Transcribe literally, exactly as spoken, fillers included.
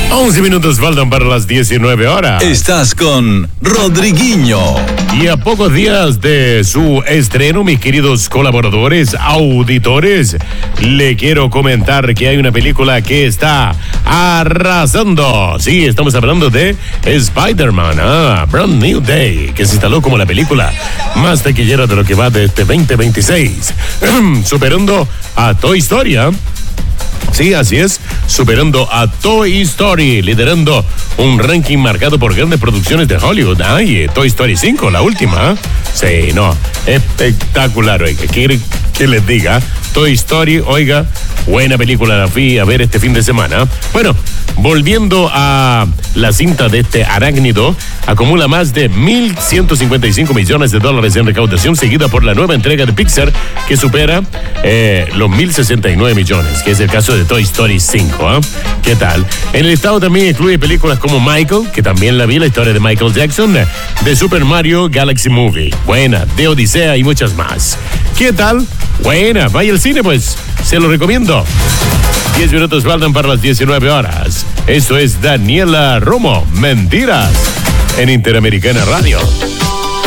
once minutos faltan para las diecinueve horas. Estás con Rodriguinho. Y a pocos días de su estreno, mis queridos colaboradores, auditores, le quiero comentar que hay una película que está arrasando. Sí, estamos hablando de Spider-Man, ah, Brand New Day, que se instaló como la película más taquillera de lo que va de este veinte veintiséis, superando a Toy Story. ¿eh? Sí, así es, superando a Toy Story, liderando un ranking marcado por grandes producciones de Hollywood. Ay, Toy Story cinco, la última. ¿eh? Sí, no, espectacular, oiga, ¿quiere que les diga? Toy Story, oiga, buena película, la fui a ver este fin de semana. Bueno, volviendo a la cinta de este arácnido, acumula más de mil ciento cincuenta y cinco millones de dólares en recaudación, seguida por la nueva entrega de Pixar, que supera eh, los mil sesenta y nueve millones, que es el caso de Toy Story cinco. ¿eh? ¿Qué tal? En el listado también incluye películas como Michael, que también la vi, la historia de Michael Jackson, de Super Mario Galaxy Movie, buena, de Odisea y muchas más. ¿Qué tal? Buena, vaya al cine pues, se lo recomiendo. diez minutos faltan para las diecinueve horas. Esto es Daniela Romo, Mentiras, en Interamericana Radio.